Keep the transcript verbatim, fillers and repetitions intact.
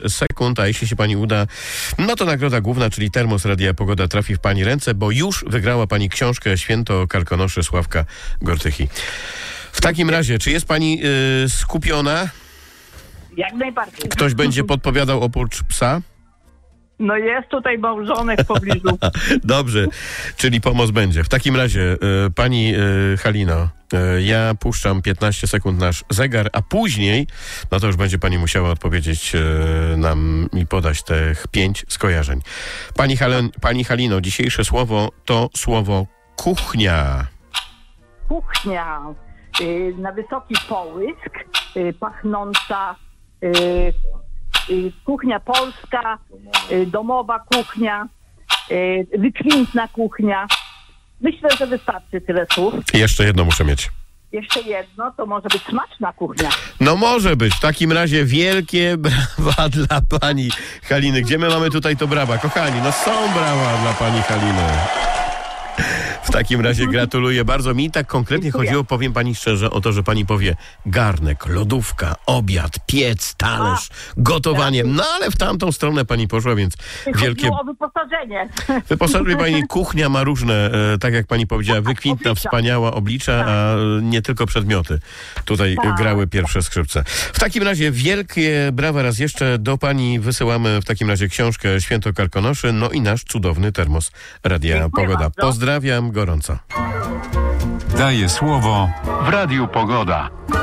sekund, a jeśli się pani uda, no to nagroda główna, czyli termos Radia Pogoda trafi w pani ręce, bo już wygrała pani książkę Święto Karkonoszy Sławka Gortychy. W takim razie, czy jest pani yy, skupiona? Jak najbardziej. Ktoś będzie podpowiadał oprócz psa? No jest tutaj małżonek w pobliżu. Dobrze, czyli pomoc będzie. W takim razie, y, pani y, Halino, y, ja puszczam piętnaście sekund nasz zegar, a później, no to już będzie pani musiała odpowiedzieć y, nam i podać tych pięć skojarzeń. Pani, Halen, pani Halino, dzisiejsze słowo to słowo kuchnia. Kuchnia. Y, na wysoki połysk, y, pachnąca... Y, Kuchnia polska, domowa kuchnia, wykwintna kuchnia. Myślę, że wystarczy tyle słów. Jeszcze jedno muszę mieć. Jeszcze jedno, to może być smaczna kuchnia. No może być. W takim razie wielkie brawa dla pani Haliny. Gdzie my mamy tutaj to brawa? Kochani, no są brawa dla pani Haliny. W takim razie gratuluję bardzo. Mi tak konkretnie Dziękuję. chodziło, powiem pani szczerze, o to, że pani powie garnek, lodówka, obiad, piec, talerz, gotowanie. No ale w tamtą stronę pani poszła, więc wielkie... Chodziło o wyposażenie. Wyposażenie pani kuchnia ma różne, e, tak jak pani powiedziała, wykwintna, Oblicza. wspaniała oblicza, a nie tylko przedmioty tutaj Tak. grały pierwsze skrzypce. W takim razie wielkie brawa raz jeszcze do pani. Wysyłamy w takim razie książkę Święto Karkonoszy, no i nasz cudowny termos Radia Dziękuję Pogoda. bardzo. Pozdrawiam gorąco. Daje słowo w Radiu Pogoda.